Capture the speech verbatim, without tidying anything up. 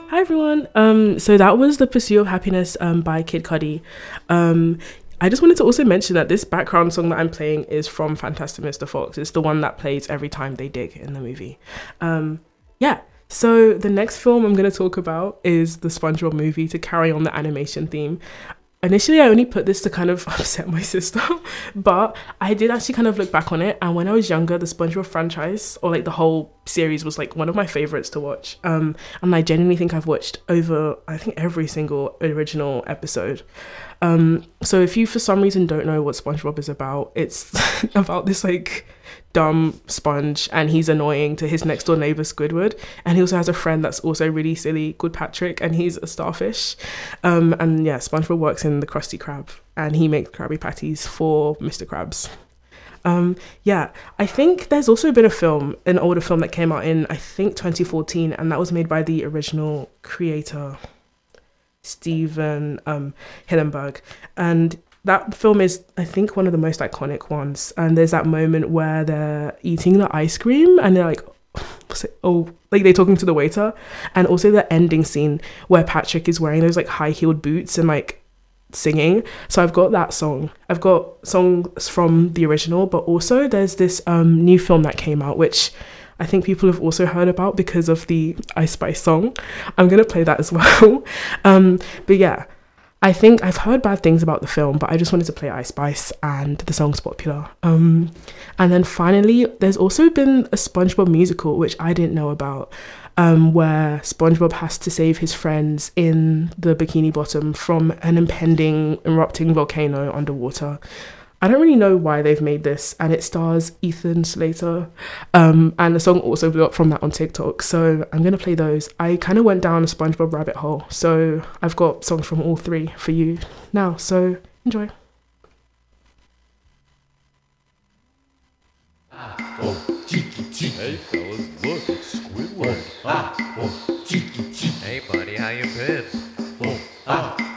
Hi everyone. Um, so that was The Pursuit of Happiness um, by Kid Cudi. Um, I just wanted to also mention that this background song that I'm playing is from Fantastic Mister Fox. It's the one that plays every time they dig in the movie. Um, yeah. So the next film I'm going to talk about is the SpongeBob movie, to carry on the animation theme. Initially, I only put this to kind of upset my sister, but I did actually kind of look back on it. And when I was younger, the SpongeBob franchise, or like the whole series, was like one of my favorites to watch. Um, and I genuinely think I've watched over, I think, every single original episode. Um, so if you, for some reason, don't know what SpongeBob is about, it's about this like dumb sponge, and he's annoying to his next door neighbor Squidward, and he also has a friend that's also really silly called Patrick, and he's a starfish. Um, and yeah, SpongeBob works in the Krusty Krab, and he makes Krabby Patties for Mister Krabs. Um, yeah, I think there's also been a film, an older film that came out in, I think, twenty fourteen, and that was made by the original creator, Steven um, Hillenburg. And that film is, I think, one of the most iconic ones. And there's that moment where they're eating the ice cream and they're like, oh, like they're talking to the waiter. And also the ending scene where Patrick is wearing those like high heeled boots and like singing. So I've got that song. I've got songs from the original, but also there's this um, new film that came out, which I think people have also heard about because of the Ice Spice song. I'm going to play that as well. um, but yeah, I think I've heard bad things about the film, but I just wanted to play Ice Spice and the song's popular. Um, and then finally, there's also been a SpongeBob musical, which I didn't know about, um, where SpongeBob has to save his friends in the Bikini Bottom from an impending erupting volcano underwater. I don't really know why they've made this, and it stars Ethan Slater, um, and the song also blew up from that on TikTok, so I'm going to play those. I kind of went down a SpongeBob rabbit hole, so I've got songs from all three for you now, so enjoy. Ah, oh, cheeky, cheeky. Hey fellas, look, it's Squidward. Ah, oh, cheeky, cheeky. Hey buddy, how you been? Oh, ah,